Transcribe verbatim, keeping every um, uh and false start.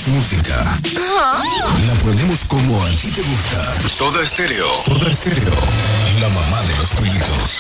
música. La ponemos como a ti te gusta. Soda Stereo. Soda Stereo. La mamá de los pollitos.